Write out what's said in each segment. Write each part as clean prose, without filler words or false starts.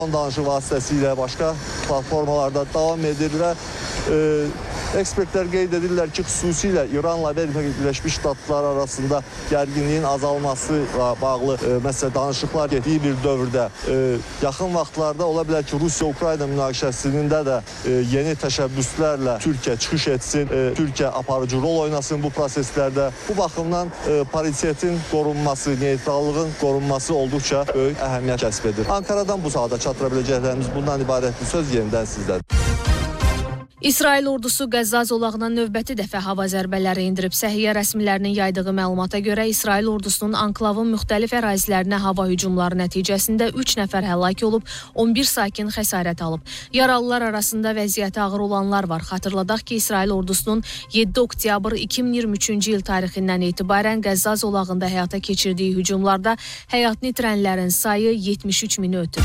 danışıq vasitəsilə başqa platformalarda davam edir və ekspertlər qeyd edirlər ki, xüsusilə İranla və Birləşmiş Ştatlar arasında gərginliyin azalmasıyla bağlı danışıqlar getdiyi bir dövrdə yaxın vaxtlarda ola bilər ki, Rusiya-Ukrayna münaqişəsində də yeni təşəbbüslərlə Türkiyə çıxış etsin, Türkiyə aparıcı rol oynasın bu proseslərdə. Bu baxımdan paritetin qorunması, neytrallığın qorunması olduqca böyük əhəmiyyət kəsb edir. Ankaradan bu sahada çatıra biləcəklərimiz bundan ibarətdir. Söz yenidən sizdən. İsrail ordusu Qəzza zolağına növbəti dəfə hava zərbələri indirib. Səhiyyə rəsmilərinin yaydığı məlumata görə İsrail ordusunun anklavın müxtəlif ərazilərinə hava hücumları nəticəsində 3 nəfər həlak olub, 11 sakin xəsarət alıb. Yaralılar arasında vəziyyəti ağır olanlar var. Xatırladaq ki, İsrail ordusunun 7 oktyabr 2023-cü il tarixindən etibarən Qəzza zolağında həyata keçirdiyi hücumlarda həyatını itirənlərin sayı 73 mini ötüb.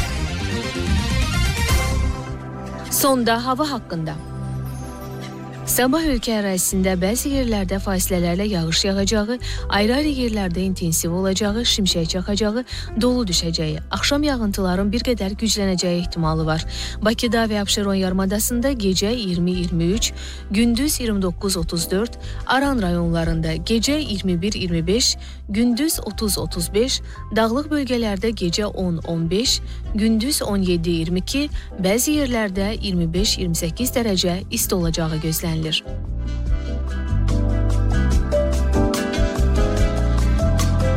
Sonda hava haqqında. Sabah ölkə ərazisində bəzi yerlərdə fasilələrlə yağış yağacağı, ayrı-ayrı yerlərdə intensiv olacağı, şimşək çaxacağı, dolu düşəcəyi, axşam yağıntıların bir qədər güclənəcəyi ehtimalı var. Bakıda və Abşeron yarımadasında gecə 20-23, gündüz 29-34, Aran rayonlarında gecə 21-25, gündüz 30-35, dağlıq bölgələrdə gecə 10-15, gündüz 17-22, bəzi yerlərdə 25-28 dərəcə isti olacağı gözlənilir.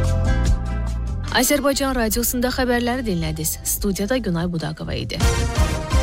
Azərbaycan radiosunda xəbərləri dinlədiniz. Studiyada Günay Budaqova idi.